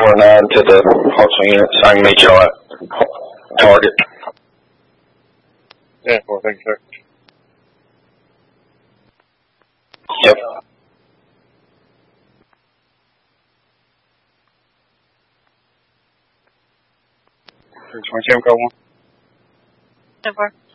409 to the Hartsville unit, so I can meet y'all at Target. Yeah, well, thank you, sir. Yep. Call 1. So far.